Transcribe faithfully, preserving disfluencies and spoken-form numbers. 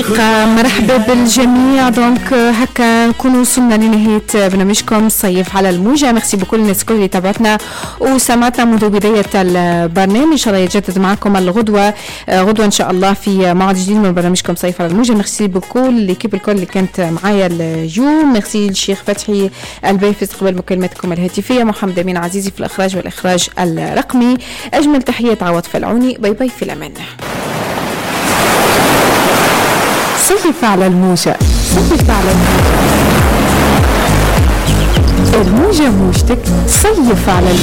الحلقة. مرحبا بالجميع. دونك هكا نكونوا وصلنا لنهاية برنامجكم صيف على الموجة. ميرسي بكل الناس كل اللي تابعتنا وسمعتنا منذ بداية البرنامج. إن شاء الله يتجدد معكم الغدوة غدوة إن شاء الله في موعد جديد من برنامجكم صيف على الموجة. ميرسي بكل ليكيب الكل اللي كانت معايا اليوم. ميرسي الشيخ فتحي البي في استقبال مكالمتكم الهاتفية. محمد أمين عزيزي في الإخراج والإخراج الرقمي. أجمل تحيات عوض فالعوني. باي باي في الأمان. صيف على الموجة. صيف على الموجة. الموجة موجتك. صيف على الموجة.